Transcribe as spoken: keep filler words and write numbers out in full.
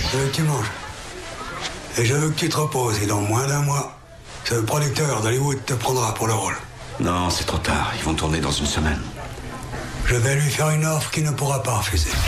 Je veux que tu manges. Et je veux que tu te reposes. Et dans moins d'un mois, ce producteur d'Hollywood te prendra pour le rôle. Non, c'est trop tard. Ils vont tourner dans une semaine. Je vais lui faire une offre qu'il ne pourra pas refuser.